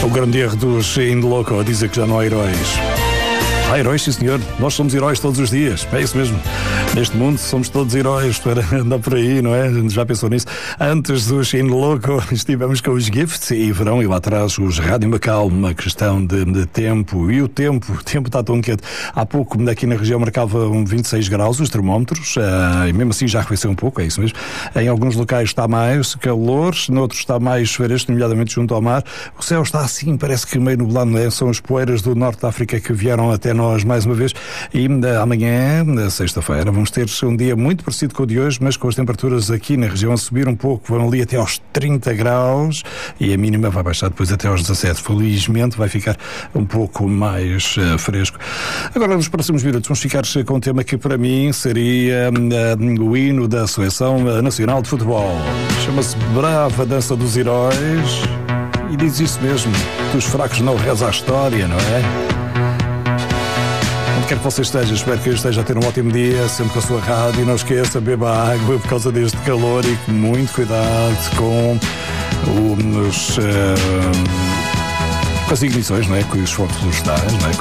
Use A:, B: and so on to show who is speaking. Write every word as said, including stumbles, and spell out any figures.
A: O grande erro dos In Loco a dizer que já não há heróis. Há heróis, sim senhor. Nós somos heróis todos os dias. É isso mesmo. Neste mundo somos todos heróis para andar por aí, não é? Já pensou nisso? Antes dos In Loco estivemos com os Gifts e verão e lá atrás os Rádio Macau, uma questão de, de tempo. E o tempo, o tempo está tão quente. Há pouco aqui na região marcava um vinte e seis graus os termómetros, uh, e mesmo assim já arrefeceu um pouco, é isso mesmo. Em alguns locais está mais calor, noutros está mais fresco, nomeadamente junto ao mar. O céu está assim, parece que meio nublado, não é? São as poeiras do norte da África que vieram até nós mais uma vez. E uh, amanhã, na sexta-feira, vamos ter um dia muito parecido com o de hoje, mas com as temperaturas aqui na região a subir um pouco, vão ali até aos trinta graus e a mínima vai baixar depois até aos dezassete. Felizmente vai ficar um pouco mais uh, fresco. Agora, nos próximos minutos, vamos ficar com um tema que para mim seria uh, o hino da Seleção Nacional de Futebol. Chama-se Brava Dança dos Heróis e diz isso mesmo, dos fracos não reza a história, não é? Onde quer que você esteja, espero que esteja a ter um ótimo dia, sempre com a sua rádio, e não esqueça, beba água por causa deste calor e com muito cuidado com os, uh, com as ignições, não é? Com os focos florestais, não é?